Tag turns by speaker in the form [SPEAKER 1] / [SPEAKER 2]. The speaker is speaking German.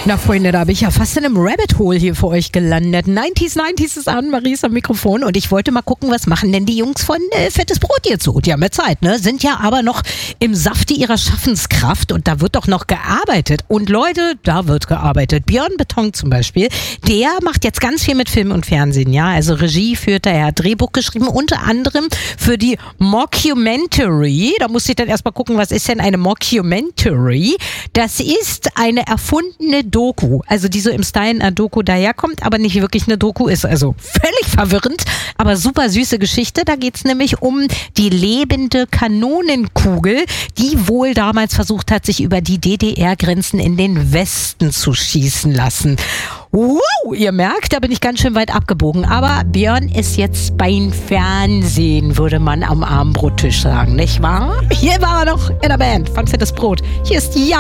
[SPEAKER 1] Na Freunde, da bin ich ja fast in einem Rabbit Hole hier für euch gelandet. 90s ist an, Maries am Mikrofon und ich wollte mal gucken, was machen denn die Jungs von Fettes Brot jetzt so? Die haben ja Zeit, ne? Sind ja aber noch im Safte ihrer Schaffenskraft und da wird doch noch gearbeitet. Und Leute, da wird gearbeitet. Björn Beton zum Beispiel, der macht jetzt ganz viel mit Film und Fernsehen, ja? Also Regie führt er hat Drehbuch geschrieben, unter anderem für die Mockumentary. Da muss ich dann erstmal gucken, was ist denn eine Mockumentary? Das ist eine erfundene Doku, also die so im Style einer Doku daherkommt, aber nicht wirklich eine Doku ist. Also völlig verwirrend, aber super süße Geschichte. Da geht's nämlich um die lebende Kanonenkugel, die wohl damals versucht hat, sich über die DDR-Grenzen in den Westen zu schießen lassen. Wow, ihr merkt, da bin ich ganz schön weit abgebogen. Aber Björn ist jetzt beim Fernsehen, würde man am Abendbrottisch sagen, nicht wahr? Hier war er noch in der Band von Fettes Brot. Hier ist Ja.